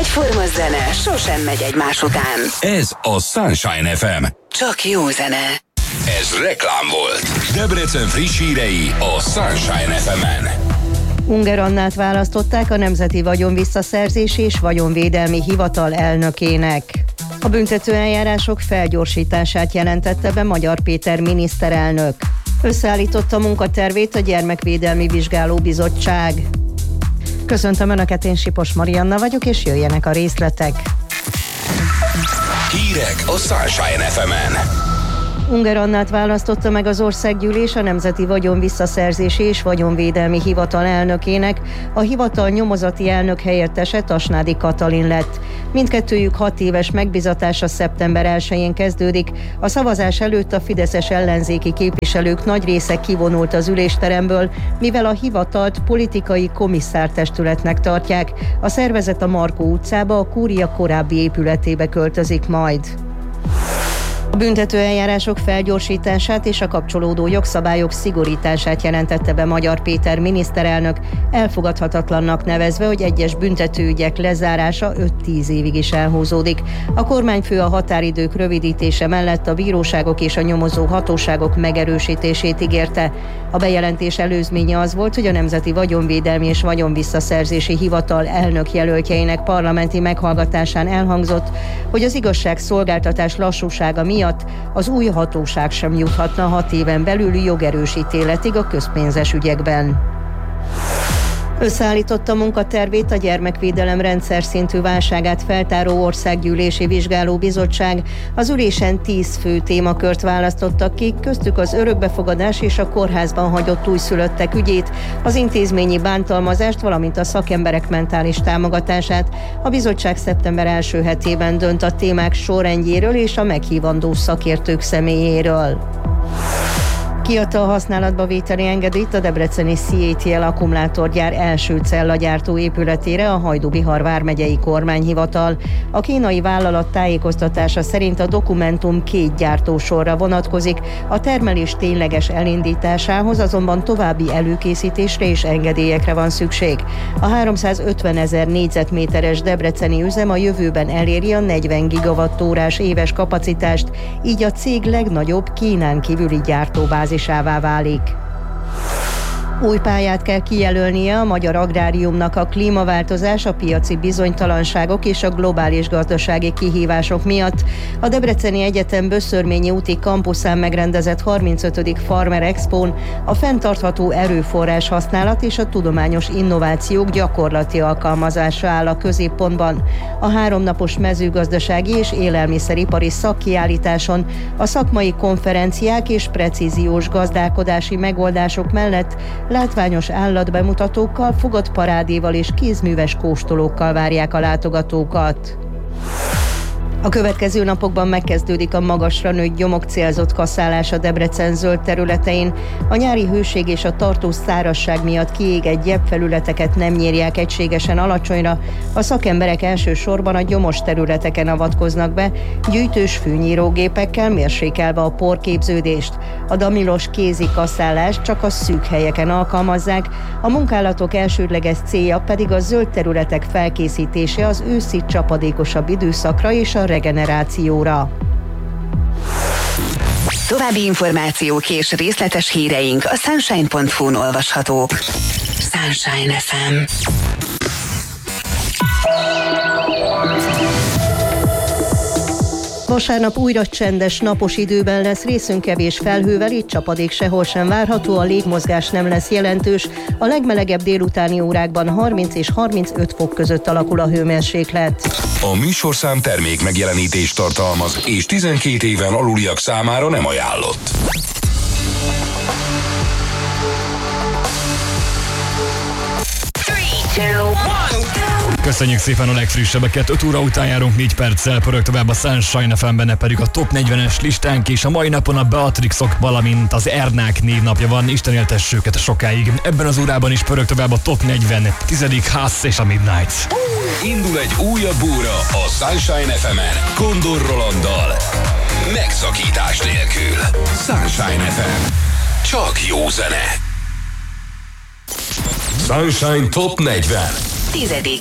Egyforma zene sosem megy egymás után. Ez a Sunshine FM. Csak jó zene. Ez reklám volt. Debrecen friss hírei a Sunshine FM-en. Unger Annát választották a Nemzeti Vagyonvisszaszerzési és Vagyonvédelmi Hivatal elnökének. A büntetőeljárások felgyorsítását jelentette be Magyar Péter miniszterelnök. Összeállította munkatervét a Gyermekvédelmi Vizsgálóbizottság. Köszöntöm Önöket, én Sipos Marianna vagyok, és jöjjenek a részletek. Hírek a Sunshine FM-en. Unger Annát választotta meg az Országgyűlés a Nemzeti Vagyonvisszaszerzési és Vagyonvédelmi Hivatal elnökének, a hivatal nyomozati elnök helyettese Tasnádi Katalin lett. Mindkettőjük 6 éves megbizatása szeptember 1-én kezdődik. A szavazás előtt a fideszes ellenzéki képviselők nagy része kivonult az ülésteremből, mivel a hivatalt politikai komisszártestületnek tartják. A szervezet a Markó utcába, a Kúria korábbi épületébe költözik majd. A büntetőeljárások felgyorsítását és a kapcsolódó jogszabályok szigorítását jelentette be Magyar Péter miniszterelnök, elfogadhatatlannak nevezve, hogy egyes büntetőügyek lezárása 5-10 évig is elhúzódik. A kormányfő a határidők rövidítése mellett a bíróságok és a nyomozó hatóságok megerősítését ígérte. A bejelentés előzménye az volt, hogy a Nemzeti Vagyonvédelmi és Vagyonvisszaszerzési Hivatal elnök jelöltjeinek parlamenti meghallgatásán elhangzott, hogy az igazságszolgáltatás lassúsága miatt az új hatóság sem juthatna 6 éven belül jogerős ítéletig a közpénzes ügyekben. Összeállította munkatervét a gyermekvédelem rendszer szintű válságát feltáró Országgyűlési Vizsgálóbizottság. Az ülésen 10 fő témakört választottak ki, köztük az örökbefogadás és a kórházban hagyott újszülöttek ügyét, az intézményi bántalmazást, valamint a szakemberek mentális támogatását. A bizottság szeptember első hetében dönt a témák sorrendjéről és a meghívandó szakértők személyéről. Kiadta a használatba vételi engedélyt a debreceni CATL akkumulátorgyár első cellagyártó épületére a Hajdú-Bihar vármegyei kormányhivatal. A kínai vállalat tájékoztatása szerint a dokumentum 2 gyártósorra vonatkozik, a termelés tényleges elindításához azonban további előkészítésre és engedélyekre van szükség. A 350 000 négyzetméteres debreceni üzem a jövőben eléri a 40 gigawattórás éves kapacitást, így a cég legnagyobb Kínán kívüli gyártóbázis válik. Új pályát kell kijelölnie a magyar agráriumnak a klímaváltozás, a piaci bizonytalanságok és a globális gazdasági kihívások miatt. A Debreceni Egyetem Böszörményi úti kampuszán megrendezett 35. Farmer Expón a fenntartható erőforrás használat és a tudományos innovációk gyakorlati alkalmazása áll a középpontban. A 3 napos mezőgazdasági és élelmiszeripari szakkiállításon a szakmai konferenciák és precíziós gazdálkodási megoldások mellett látványos állatbemutatókkal, fogott parádéval és kézműves kóstolókkal várják a látogatókat. A következő napokban megkezdődik a magasra nőtt gyomok célzott kaszálása Debrecen zöld területein. A nyári hőség és a tartós szárazság miatt kiégett gyepfelületeket nem nyírják egységesen alacsonyra. A szakemberek elsősorban a gyomos területeken avatkoznak be, gyűjtős fűnyírógépekkel mérsékelve a porképződést. A damilos kézi kaszálást csak a szűk helyeken alkalmazzák, a munkálatok elsődleges célja pedig a zöld területek felkészítése az őszi csapadékosabb időszakra és a regenerációra. További információk és részletes híreink a sunshine.hu-n olvashatók. Sunshine FM. Vasárnap újra csendes, napos időben lesz, részünk kevés felhővel, itt csapadék sehol sem várható, a légmozgás nem lesz jelentős. A legmelegebb délutáni órákban 30 és 35 fok között alakul a hőmérséklet. A műsorszám termék megjelenítést tartalmaz, és 12 éven aluliak számára nem ajánlott. Köszönjük szépen a legfrissebbeket, 5 óra után járunk, 4 perccel pörög tovább a Sunshine FM-ben, pedig a Top 40-es listánk, és a mai napon a Beatrixok, valamint az Ernák névnapja van, Isten éltesse őket sokáig. Ebben az órában is pörög tovább a Top 40, 10. Huss és a Midnight. Indul egy újabb óra a Sunshine FM-en, Kondor Rolanddal. Megszakítás nélkül. Sunshine FM. Csak jó zene. Sunshine Top 40. 10.